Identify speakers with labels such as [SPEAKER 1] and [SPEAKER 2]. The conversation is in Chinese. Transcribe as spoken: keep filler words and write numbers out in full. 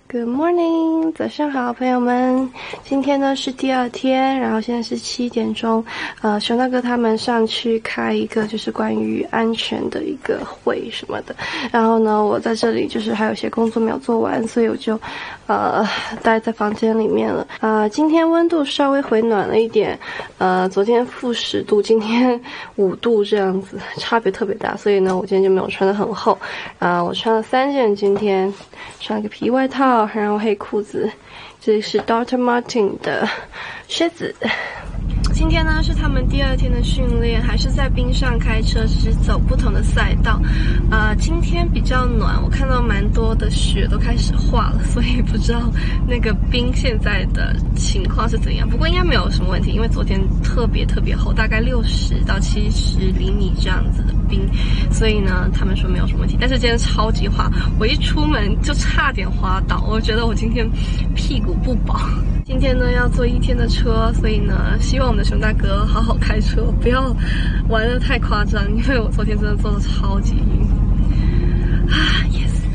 [SPEAKER 1] Good morning， 早上好，朋友们。今天呢是第二天，然后现在是七点钟。呃，熊大哥他们上去开一个就是关于安全的一个会什么的。然后呢，我在这里就是还有些工作没有做完，所以我就呃待在房间里面了。呃，今天温度稍微回暖了一点，呃，昨天负十度，今天五度这样子，差别特别大。所以呢，我今天就没有穿得很厚。啊、呃，我穿了三件，今天穿了个皮外套。然后黑裤子，这是 Doctor Martin 的靴子。今天呢是他们第二天的训练，还是在冰上开车，只是走不同的赛道。呃，今天比较暖，我看到蛮多的雪都开始化了，所以不知道那个冰现在的情况是怎样。不过应该没有什么问题，因为昨天特别特别厚，大概六十到七十厘米这样子的冰，所以呢，他们说没有什么问题。但是今天超级滑，我一出门就差点滑倒，我觉得我今天屁股不保。今天呢要坐一天的车，所以呢，希望我们的熊大哥好好开车，不要玩得太夸张，因为我昨天真的坐得超级晕。啊 ，yes。